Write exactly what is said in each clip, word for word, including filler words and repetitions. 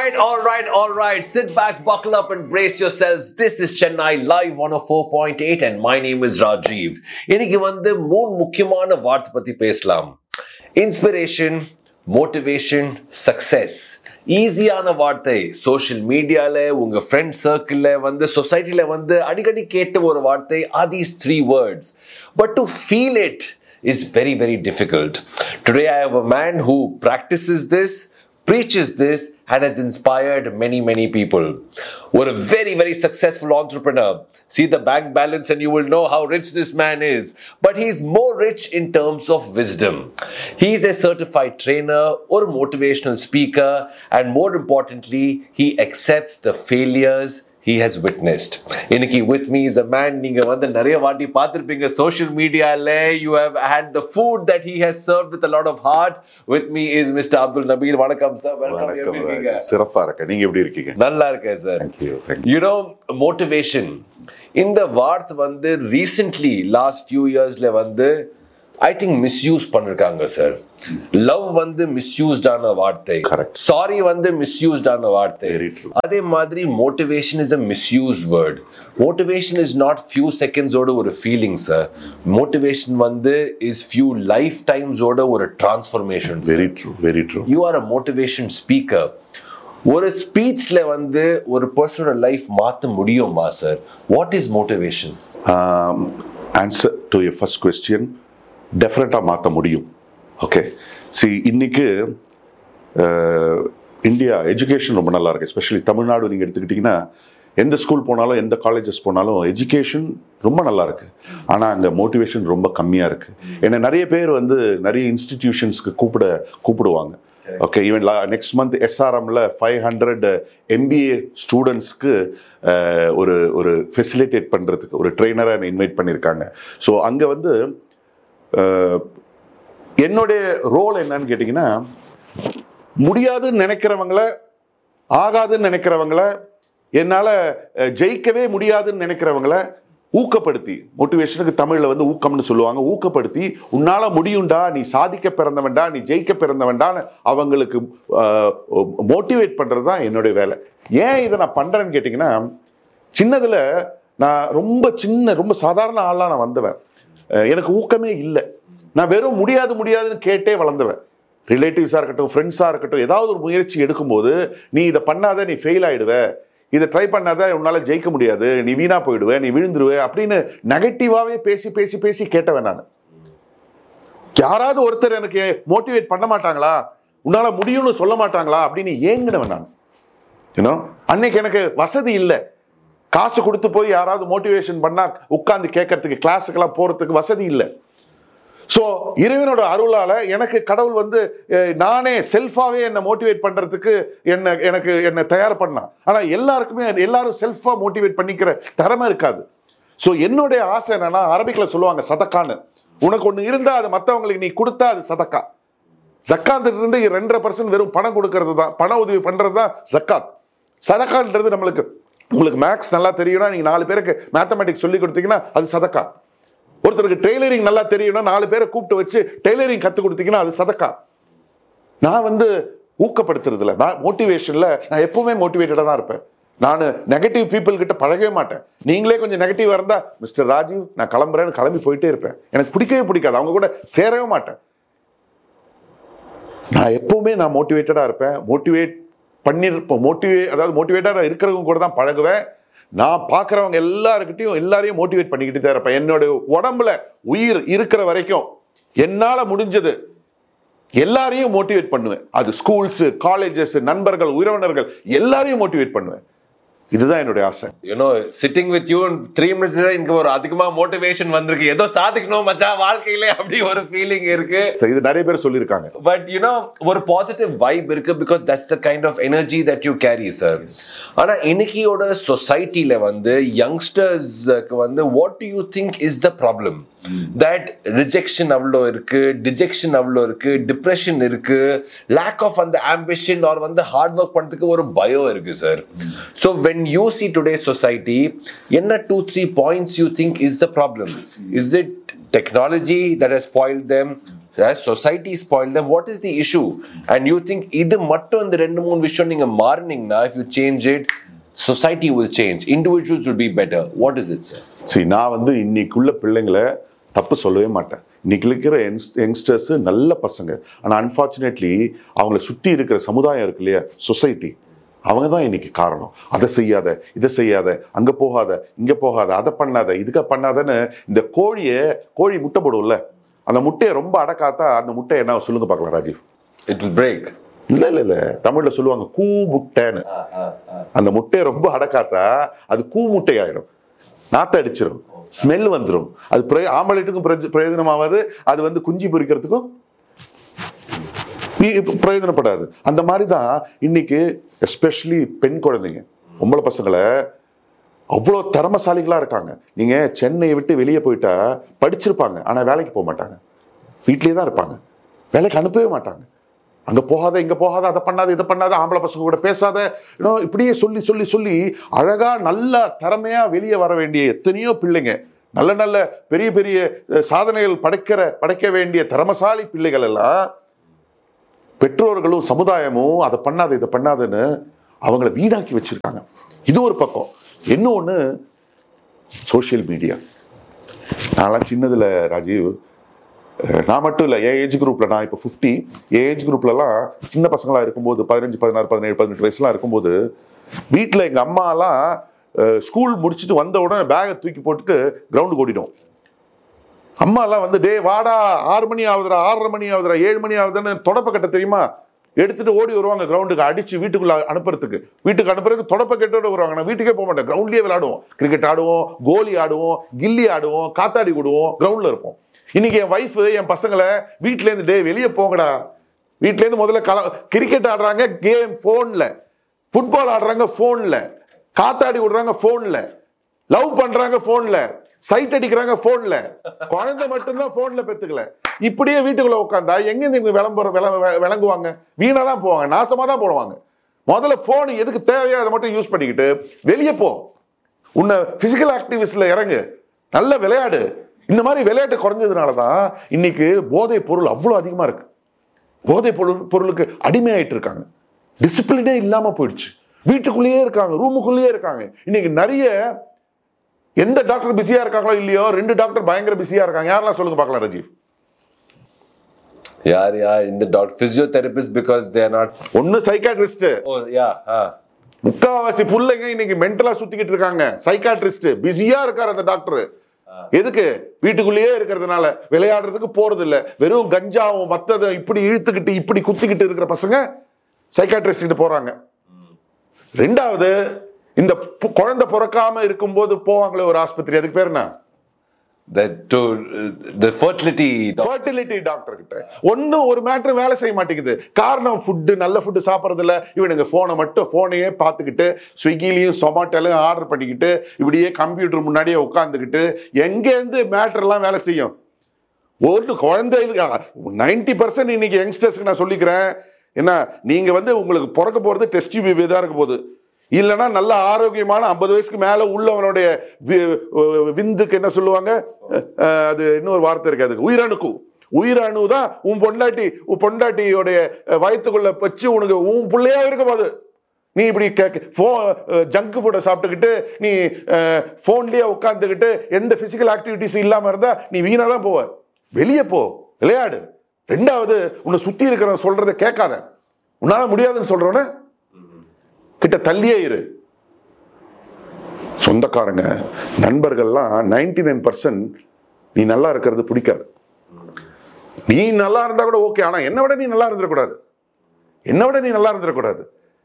right, all right, all right. Sit back, buckle up and brace yourselves. This is Chennai Live one oh four point eight and my name is Rajiv. இன்னைக்கு வந்து மூணு முக்கியமான வார்த்தை பத்தி பேசலாம். Inspiration, motivation, success. ஈஸியான வார்த்தை. Social மீடியால, உங்க ஃப்ரெண்ட் சர்க்கிள்ல வந்து, சொசைட்டில வந்து அடிக்கடி கேட்ட ஒரு வார்த்தை are these three words. But to feel it is very, very difficult. Today I have a man who practices this, preaches this and has inspired many, many people. What a very, very successful entrepreneur. See the bank balance and you will know how rich this man is. But he's more rich in terms of wisdom. He's a certified trainer or motivational speaker, and more importantly, he accepts the failures he has witnessed. Iniki with me is a man நீங்க வந்து நிறைய வாட்டி பார்த்திருப்பீங்க social mediaல. You have had the food that he has served with a lot of heart. With me is Mister Abdul Nabil. வணக்கம் sir. Welcome. எப்படி இருக்கீங்க? சிறப்பா இருக்கேன். நீங்க எப்படி இருக்கீங்க? நல்லா இருக்கேன் sir. Thank you. Thank you. You know, motivation. இந்த வார்த்தை வந்து recently last few yearsல வந்து I think misuse பண்ணிருக்காங்க சார். லவ் வந்து மிஸ்யூஸ்ட் ஆன வார்த்தை. சாரி வந்து மிஸ்யூஸ்ட் ஆன வார்த்தை. அதே மாதிரி motivation is a misused word. Motivation is not few seconds ஓட ஒரு ஃபீலிங் சார். மோட்டிவேஷன் வந்து இஸ் few லைஃப் டைம்ஸ் ஓட ஒரு transformation. Very true, very true. You are a motivation speaker. ஒரு ஸ்பீச்ல வந்து ஒரு பர்சனோட லைஃப் மாற்ற முடியுமா sir? What is motivation? Answer to your first question, டெஃபினட்டாக மாற்ற முடியும். ஓகே, சி இன்னைக்கு இந்தியா எஜுகேஷன் ரொம்ப நல்லா இருக்கு. எஸ்பெஷலி தமிழ்நாடு நீங்கள் எடுத்துக்கிட்டிங்கன்னா எந்த ஸ்கூல் போனாலும் எந்த காலேஜஸ் போனாலும் எஜுகேஷன் ரொம்ப நல்லா இருக்கு. ஆனால் அங்கே மோட்டிவேஷன் ரொம்ப கம்மியாக இருக்கு. ஏன்னா நிறைய பேர் வந்து நிறைய இன்ஸ்டிடியூஷன்ஸ்க்கு கூப்பிட கூப்பிடுவாங்க. Okay, even next month எஸ்ஆர்எம்ல five hundred MBA ஸ்டூடெண்ட்ஸ்க்கு ஒரு ஒரு ஃபெசிலிட்டேட் பண்ணுறதுக்கு ஒரு ட்ரெயினரை இன்வைட் பண்ணியிருக்காங்க. ஸோ அங்கே வந்து என்னுடைய ரோல் என்னன்னு கேட்டிங்கன்னா, முடியாதுன்னு நினைக்கிறவங்கள, ஆகாதுன்னு நினைக்கிறவங்கள, என்னால் ஜெயிக்கவே முடியாதுன்னு நினைக்கிறவங்கள ஊக்கப்படுத்தி, மோட்டிவேஷனுக்கு தமிழில் வந்து ஊக்கம்னு சொல்லுவாங்க, ஊக்கப்படுத்தி உன்னால் முடியும்டா, நீ சாதிக்க பிறந்தவன்டா, நீ ஜெயிக்க பிறந்தவன்டான்னு அவங்களுக்கு மோட்டிவேட் பண்ணுறது தான் என்னுடைய வேலை. ஏன் இதை நான் பண்ணுறேன்னு கேட்டிங்கன்னா, சின்னதில் நான் ரொம்ப சின்ன ரொம்ப சாதாரண ஆளாக நான் வந்தவன். எனக்கு ஊக்கமே இல்லை. நான் வெறும் முடியாது முடியாதுன்னு கேட்டே வளர்ந்தவன். ரிலேட்டிவ்ஸாக இருக்கட்டும், ஃப்ரெண்ட்ஸாக இருக்கட்டும், ஏதாவது ஒரு முயற்சி எடுக்கும்போது நீ இதை பண்ணாத, நீ ஃபெயில் ஆகிடுவ, இதை ட்ரை பண்ணாத, உன்னால் ஜெயிக்க முடியாது, நீ வீணாக போயிடுவே, நீ விழுந்துருவே அப்படின்னு நெகட்டிவாகவே பேசி பேசி பேசி கேட்டவன் நான். யாராவது ஒருத்தர் எனக்கு மோட்டிவேட் பண்ண மாட்டாங்களா, உன்னால் முடியும்னு சொல்ல மாட்டாங்களா அப்படின்னு ஏங்கினவன் நான். ஏன்னா அன்னைக்கு எனக்கு வசதி இல்லை. காசு கொடுத்து போய் யாராவது மோட்டிவேஷன் பண்ணா உட்கார்ந்து கேட்கறதுக்கு, கிளாஸுக்கெல்லாம் போறதுக்கு வசதி இல்லை. ஸோ இறைவனோட அருளால எனக்கு கடவுள் வந்து நானே செல்ஃபாவே என்னை மோட்டிவேட் பண்றதுக்கு என்ன எனக்கு என்னை தயார் பண்ணான். ஆனா எல்லாருக்குமே எல்லாரும் செல்ஃபா மோட்டிவேட் பண்ணிக்கிற திறமை இருக்காது. ஸோ என்னுடைய ஆசை என்னன்னா, அரபிக்ல சொல்லுவாங்க சதக்கான்னு. உனக்கு ஒன்று இருந்தா அது மற்றவங்களுக்கு நீ கொடுத்தா அது சதக்கா. ஜக்காத் இருந்து ரெண்டரை பர்சன்ட் வெறும் பணம் கொடுக்கறது தான், பண உதவி பண்றது தான் ஜக்காத். சதக்கான்றது நம்மளுக்கு, உங்களுக்கு மேக்ஸ் நல்லா தெரியும்னா நீங்க நாலு பேருக்கு மேத்தமெட்டிக்ஸ் சொல்லி கொடுத்தீங்கன்னா அது சதக்கா. ஒருத்தருக்கு டெய்லரிங் நல்லா தெரியும்னா நாலு பேரை கூப்பிட்டு வச்சு டெய்லரிங் கற்றுக் கொடுத்தீங்கன்னா அது சதக்கா. நான் வந்து ஊக்கப்படுத்துறதுல, மோட்டிவேஷன்ல நான் எப்பவுமே மோட்டிவேட்டடா தான் இருப்பேன். நான் நெகட்டிவ் பீப்புள் கிட்ட பழகவே மாட்டேன். நீங்களே கொஞ்சம் நெகட்டிவா இருந்தா மிஸ்டர் ராஜீவ் நான் கிளம்புறேன்னு கிளம்பி போயிட்டே இருப்பேன். எனக்கு பிடிக்கவே பிடிக்காது, அவங்க கூட சேரவே மாட்டேன். நான் எப்பவுமே நான் மோட்டிவேட்டடா இருப்பேன். மோட்டிவேட் பண்ணிருப்போம், மோட்டிவே அதாவது மோட்டிவேட்டடா இருக்கிறவங்க கூட தான் பழகுவேன். நான் பார்க்குறவங்க எல்லாருக்கிட்டையும் எல்லாரையும் மோட்டிவேட் பண்ணிக்கிட்டு தான் இருப்பேன். என்னோட உடம்புல உயிர் இருக்கிற வரைக்கும் என்னால் முடிஞ்சது எல்லாரையும் மோட்டிவேட் பண்ணுவேன். அது ஸ்கூல்ஸ், காலேஜஸ், நண்பர்கள், உறவினர்கள் எல்லாரையும் மோட்டிவேட் பண்ணுவேன். இதுதான் என்னுடைய ஆசை. You know, sitting with you in three minutes இங்க ஒரு அதிகமா மோட்டிவேஷன் வந்திருக்கு. ஏதோ சாதிக்கணும் மச்சான் வாழ்க்கையில அப்படி ஒரு ஃபீலிங் இருக்கு. இது நிறைய பேர் சொல்லிருக்காங்க. But you know, ஒரு பாசிட்டிவ் வைப் இருக்கு because that's the kind of energy that you carry, sir. ஆனா இன்னைக்கியோட சொசைட்டில வந்து யங்ஸ்டர்ஸ்க்கு வந்து what do you think is the problem? That rejection அவ்வளோ இருக்கு, டிஜெக்ஷன் அவ்வளோ இருக்கு, டிப்ரெஷன் இருக்கு, lack of அந்த ambition or வந்து hard work பண்றதுக்கு ஒரு பயம் இருக்கு sir. So when you see today's society, என்ன two three points you think is the problem? Is it technology that has spoiled them? as society spoiled them, what is the issue? And you think idu mattum and rendu moon vishayam neenga maarningna, if you change it, society will change, individuals will be better. What is it, sir? சரி, நான் வந்து இன்னைக்குள்ள பிள்ளைங்களை தப்பு சொல்லவே மாட்டேன். இன்னைக்கு இருக்கிற யங்ஸ்டர்ஸ் நல்ல பசங்க. ஆனால் அன்ஃபார்ச்சுனேட்லி அவங்கள சுற்றி இருக்கிற சமுதாயம் இருக்கு இல்லையா, சொசைட்டி, அவங்க தான் இன்னைக்கு காரணம். அதை செய்யாத, இதை செய்யாத, அங்கே போகாத, இங்கே போகாத, அதை பண்ணாத, இதுக்க பண்ணாதன்னு. இந்த கோழியை கோழி முட்டை போடும்ல, அந்த முட்டையை ரொம்ப அடக்காத்தா அந்த முட்டை என்ன சொல்லுங்க பார்க்கலாம் ராஜீவ்? It will break. இல்ல இல்ல இல்ல தமிழ்ல சொல்லுவாங்க கூ முட்டைன்னு. அந்த முட்டையை ரொம்ப அடக்காத்தா அது கூ முட்டை ஆயிடும், நாத்த அடிச்சிடும், ஸ்மெல் வந்துடும். அது ஆம்பளைட்டுக்கும் பிரயோஜனமாவது, அது வந்து குஞ்சு பொரிக்கிறதுக்கும் பிரயோஜனப்படாது. அந்த மாதிரிதான் இன்னைக்கு எஸ்பெஷலி பெண் குழந்தைங்க, பொம்பளை பசங்களை அவ்வளோ திறமசாலிகளா இருக்காங்க. நீங்க சென்னையை விட்டு வெளியே போயிட்டா படிச்சிருப்பாங்க, ஆனா வேலைக்கு போக மாட்டாங்க, வீட்லயே தான் இருப்பாங்க, வேலைக்கு அனுப்பவே மாட்டாங்க. அங்க போகாத, இங்க போகாத, அதை பண்ணாத, இதை பண்ணாத, ஆம்பளை பசங்க கூட பேசாத, இன்னும் இப்படியே சொல்லி சொல்லி சொல்லி அழகா நல்ல திறமையா வெளியே வர வேண்டிய எத்தனையோ பிள்ளைங்க, நல்ல நல்ல பெரிய பெரிய சாதனைகள் படைக்கிற படைக்க வேண்டிய திறமசாலி பிள்ளைகள் எல்லாம் பெற்றோர்களும் சமுதாயமும் அதை பண்ணாத, இதை பண்ணாதன்னு அவங்கள வீணாக்கி வச்சிருக்காங்க. இது ஒரு பக்கம். இன்னொன்று சோஷியல் மீடியா. நான்லாம் சின்னதுல ராஜீவ், நான் மட்டும் இல்லை, என் ஏஜ் குரூப்ல, நான் இப்போ ஃபிஃப்டி, என் ஏஜ் குரூப்லலாம் சின்ன பசங்களா இருக்கும்போது, பதினஞ்சு பதினாறு பதினேழு பதினெட்டு வயசுலாம் இருக்கும்போது, வீட்டில் எங்கள் அம்மாலாம் ஸ்கூல் முடிச்சுட்டு வந்த உடனே பேகை தூக்கி போட்டுட்டு கிரவுண்டுக்கு ஓடிடும். அம்மாலாம் வந்து டே வாடா, ஆறு மணி ஆகுதுரா, ஆறரை மணி ஆகுதுரா, ஏழு மணி ஆகுதுன்னு தொடப்ப கட்ட தெரியுமா எடுத்துட்டு ஓடி வருவாங்க கிரவுண்டுக்கு, அடிச்சு வீட்டுக்குள்ள அனுப்புறதுக்கு. வீட்டுக்கு அனுப்புறதுக்கு தொடப்ப கட்டோட வருவாங்க. நான் வீட்டுக்கே போக மாட்டேன், கிரவுண்ட்லயே விளையாடுவோம். கிரிக்கெட் ஆடுவோம், கோலி ஆடுவோம், கில்லி ஆடுவோம், காத்தாடி விடுவோம், கிரவுண்ட்ல இருப்போம். இன்னைக்கு என் வைஃப் என் பசங்களை வீட்டுல இருந்து டே வெளியே போங்கடா, வீட்டுல இருந்து முதல்ல கல கிரிக்கெட் ஆடுறாங்க கேம் போன்ல, ஃபுட்பால் ஆடுறாங்க போன்ல, காத்தாடி விடுறாங்க போன்ல, லவ் பண்றாங்க போன்ல, சைட் அடிக்கிறாங்க போன்ல, குழந்தை மட்டும்தான் போன்ல பெத்துக்கல. இப்படியே வீட்டுக்குள்ள உட்காந்தா எங்க இருந்து விளம்பரம் விளங்குவாங்க? வீணா தான் போவாங்க, நாசமா தான் போடுவாங்க. முதல்ல போன் எதுக்கு தேவையோ அதை மட்டும் யூஸ் பண்ணிக்கிட்டு வெளியே போ, உன்னை பிசிக்கல் ஆக்டிவிட்டிஸ்ல இறங்கு, நல்ல விளையாடு. இந்த மாதிரி விளையாட்டு குறைஞ்சதுனாலதான் இன்னைக்கு போதை பொருள் அவ்வளவு அதிகமா இருக்கு. போதை பொருள் பொருளுக்கு அடிமையாயிட்டு இருக்காங்க. டிசிப்ளினே இல்லாம போயிடுச்சு. வீட்டுக்குள்ளேயே இருக்காங்க, ரூமுக்குள்ளேயே இருக்காங்க. இன்னைக்கு நிறைய எந்த டாக்டர் பிஸியா இருக்காங்களோ இல்லையோ, ரெண்டு டாக்டர் பயங்கர பிஸியா இருக்காங்க. யாரெல்லாம் சொல்லுங்க பார்க்கலாம் ராஜீவ்? யார் யார் இந்த doctor? Physiotherapist because they are not. ஒன்னு சைக்காட்ரிஸ்ட். ஓ யா ஆ முக்காவாசி புள்ளைங்க இன்னைக்கு மென்டலா சுத்திக்கிட்டு இருக்காங்க. சைக்காட்ரிஸ்ட் பிஸியா இருக்காரு அந்த டாக்டர். எதுக்கு? வீட்டுக்குள்ளேயே இருக்கிறதுனால. விளையாடுறதுக்கு போறது இல்ல, வெறும் கஞ்சாவும் மத்தத இப்படி இழுத்துக்கிட்டு இப்படி குத்திக்கிட்டு இருக்கிற பசங்க சைக்காட்ரிஸ்ட் போறாங்க. ரெண்டாவது, இந்த குழந்தை பிறக்காம இருக்கும்போது போவாங்களே ஒரு ஆஸ்பத்திரி, அதுக்கு பேர் என்ன? டாக்டர் கிட்ட ஒன்னும் ஒரு மேட்டர் வேலை செய்ய மாட்டேங்குது. காரணம் ஃபுட்டு, நல்ல ஃபுட்டு சாப்பிட்றது இல்ல. இவனுங்க போனை மட்டும் போனையே பார்த்துக்கிட்டு ஸ்விக்கிலையும் சொமாட்டோலையும் ஆர்டர் பண்ணிக்கிட்டு இப்படியே கம்ப்யூட்டர் முன்னாடியே உட்காந்துக்கிட்டு எங்கேருந்து மேட்டர் எல்லாம் வேலை செய்யும்? ஒரு குழந்தை நைன்டி பர்சன்ட் இன்னைக்கு யங்ஸ்டர்ஸ்க்கு நான் சொல்லிக்கிறேன், என்ன, நீங்க வந்து உங்களுக்கு பிறக்க போறது டெஸ்ட் டியூப் தான் இருக்க போகுது. இல்லைன்னா நல்ல ஆரோக்கியமான ஐம்பது வயசுக்கு மேல உள்ளவனுடைய விந்துக்கு என்ன சொல்லுவாங்க, அது இன்னொரு வார்த்தை இருக்கு, அதுக்கு உயிரணுக்கு. உயிரணு தான் உன் பொண்டாட்டி உன் பொண்டாட்டியோடைய வயிற்றுக்குள்ள வச்சு உனக்கு உன் பிள்ளையா இருக்க போது. நீ இப்படி ஜங்க் ஃபுட்டை சாப்பிட்டுக்கிட்டு நீ போன்லயே உட்காந்துக்கிட்டு எந்த பிசிக்கல் ஆக்டிவிட்டிஸ் இல்லாம இருந்தா நீ வீணா தான் போவ. வெளியே போ, விளையாடு. ரெண்டாவது, உன்னை சுத்தி இருக்கிற சொல்றதை கேட்காத. உன்னால முடியாதுன்னு சொல்றவன கிட்ட தள்ளியே இரு. சொந்தக்காரங்க நண்பர்கள்லாம் நைன்டி நைன் பர்சன்ட் நீ நல்லா இருக்கிறது பிடிக்காது. நீ நல்லா இருந்தா கூட ஓகே, ஆனா என்னை விட நீ நல்லா இருந்துடக்கூடாது, என்னை விட நீ நல்லா இருந்துடக்கூடாது.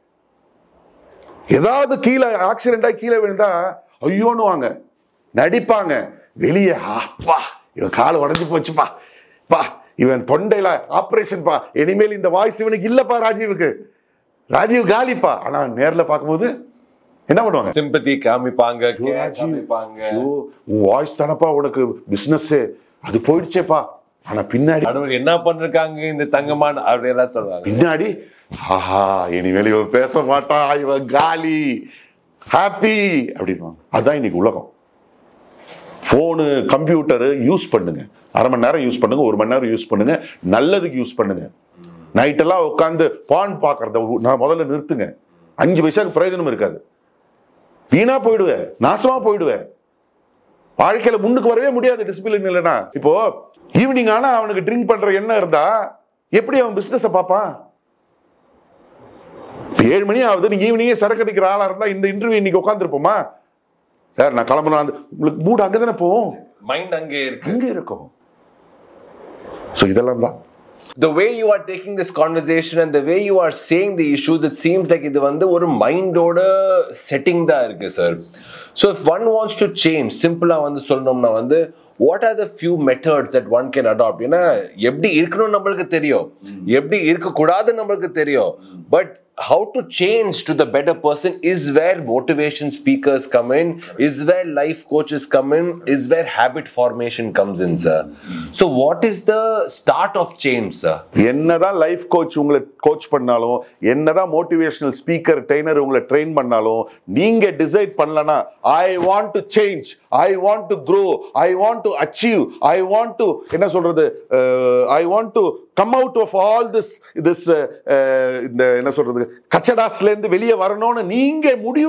ஏதாவது கீழே ஆக்சிடென்ட் ஆகி கீழே விழுந்தா ஐயோன்னு வாங்க, நடிப்பாங்க. வெளியே அப்பா இவன் கால் உடஞ்சு போச்சுப்பா, பா இவன் தொண்டையில ஆபரேஷன் பா, இனிமேல் இந்த வாய்ஸ் இவனுக்கு இல்லப்பா, ராஜீவுக்கு ராஜீவ் காலிப்பா. ஆனா நேர்ல பார்க்கும்போது என்ன பண்ணுவாங்க? சிம்பத்தி காமிப்பாங்க, காமிப்பாங்க. உன் வாய்ஸ் தானப்பா உனக்கு பிசினஸ், அது போயிடுச்சேப்பா. ஆனா பின்னாடி என்ன பண்ணிருக்காங்க இந்த தங்கமான அப்படி எல்லாம் சொல்லுவாங்க. பின்னாடி ஆஹா இனிமேல் இவன் பேச மாட்டான், இவன் காலி, ஹாப்பி அப்படின்வாங்க. அதுதான் இன்னைக்கு உலகம். போனு கம்ப்யூட்டரு யூஸ் பண்ணுங்க, அரை மணி நேரம் யூஸ் பண்ணுங்க, ஒரு மணி நேரம் யூஸ் பண்ணுங்க, நல்லதுக்கு யூஸ் பண்ணுங்க. நைட்டெல்லாம் உட்காந்து பான் பாக்குறத நான் முதல்ல நிறுத்துங்க. அஞ்சு பைசாக்கு பிரயோஜனம் இருக்காது, வீணா போயிடுவேன், நாசமா போயிடுவேன், வாழ்க்கையில முன்னுக்கு வரவே முடியாது டிசிப்ளின் இல்லைன்னா. இப்போ ஈவினிங் ஆனா அவனுக்கு ட்ரிங்க் பண்ற எண்ணம் இருந்தா எப்படி அவன் பிசினஸ் பார்ப்பான்? ஏழு மணி ஆகுது, நீங்க ஈவினிங்கே சரக்கு அடிக்கிற ஆளா இருந்தா இந்த இன்டர்வியூ இன்னைக்கு உட்காந்துருப்போமா? சார் நான் கிளம்புறேன், உங்களுக்கு மூடு அங்கதானே போவோம், மைண்ட் அங்கே இருக்கு, அங்கே இருக்கும். சோ இதெல்லாம் தான் the way you are taking this conversation and the way you are saying the issues, it seems like இது வந்து ஒரு மைண்டோட செட்டிங் தான் இருக்கு sir. So if one wants to change, சிம்பிளா வந்து சொல்லணும்னா வந்து what are the few methods that one can adopt? ஏன்னா எப்படி இருக்கணும் நம்மளுக்கு தெரியும், எப்படி இருக்கக்கூடாது நம்மளுக்கு தெரியும், but how to change to the better person is where motivation speakers come in, is where life coaches come in, is where habit formation comes in, sir. So what is the start of change, sir? என்னதான் life coach உங்களை coach பண்ணாலும், என்னதான் motivational speaker trainer உங்களை train பண்ணாலும், நீங்க decide பண்ணலனா I want to change, I want to grow, I want to achieve, I want to என்ன சொல்றது, I want to come out of all this this இந்த என்ன சொல்றது கச்சடாஸ்ல இருந்து வெளியே வரணும்னு நீங்க முடிவு